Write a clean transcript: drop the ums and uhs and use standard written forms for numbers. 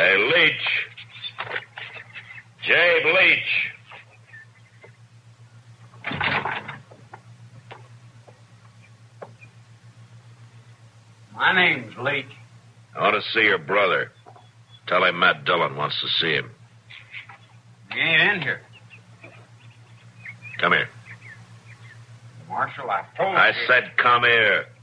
Hey, Leach. Jabe Leach. My name's Leach. I want to see your brother. Tell him Matt Dillon wants to see him. He ain't in here. Come here. Marshal, I told you. I said come here.